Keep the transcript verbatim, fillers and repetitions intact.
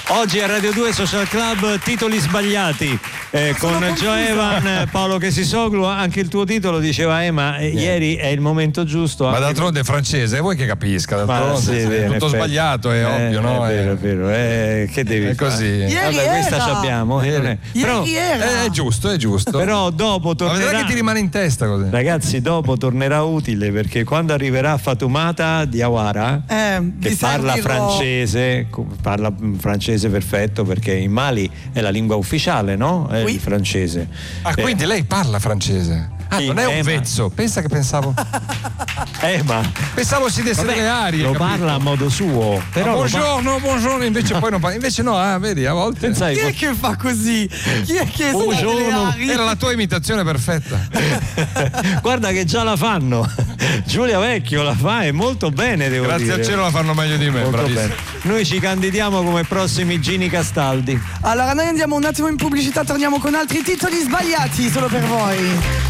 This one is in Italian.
Oggi a Radio due Social Club titoli sbagliati eh, con Joevan, Paolo Chesisoglu. Anche il tuo titolo diceva Ema, eh, ieri è il momento giusto. Ma d'altronde è francese, vuoi che capisca? D'altronde sì, è vero, tutto effetti. sbagliato, è Eh, ovvio, no? È vero, è vero. Eh, che devi È fare? così. Ieri Vabbè, questa era. ci abbiamo. eh, Ieri Però, era. È giusto, è giusto. però dopo Ma tornerà. vedrai che ti rimane in testa così. Ragazzi, dopo tornerà utile perché quando arriverà Fatoumata Diawara, Eh, che vi parla sentirò. francese, co- parla francese perfetto perché in Mali è la lingua ufficiale, no? È Oui. il francese. Ah, Eh, quindi lei parla francese? Ah, Sì, non è un eh, ma- vezzo. Pensa che pensavo. Eh, ma Pensavo si desse vabbè, delle arie. lo capito? parla a modo suo. Però Ah, lo par- buongiorno, buongiorno, invece poi non parla. Invece no, ah, vedi, a volte. Pensai, Chi è che fa così? Chi è che Buongiorno. Era la tua imitazione perfetta. guarda che già la fanno. Giulia Vecchio la fa e molto bene, devo Grazie dire. al cielo la fanno meglio di me, Molto bravissimo. bene. Noi ci candidiamo come prossimi Gini Castaldi. Allora noi andiamo un attimo in pubblicità, torniamo con altri titoli sbagliati solo per voi.